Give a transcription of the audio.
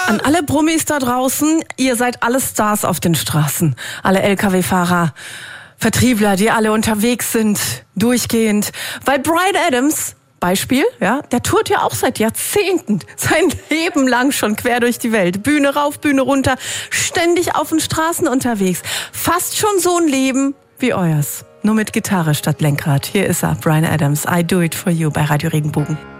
An alle Brummis da draußen, ihr seid alle Stars auf den Straßen. Alle LKW-Fahrer, Vertriebler, die alle unterwegs sind, durchgehend. Weil Bryan Adams, Beispiel, ja, der tourt ja auch seit Jahrzehnten, sein Leben lang schon quer durch die Welt. Bühne rauf, Bühne runter, ständig auf den Straßen unterwegs. Fast schon so ein Leben wie euers. Nur mit Gitarre statt Lenkrad. Hier ist er, Bryan Adams. I Do It For You bei Radio Regenbogen.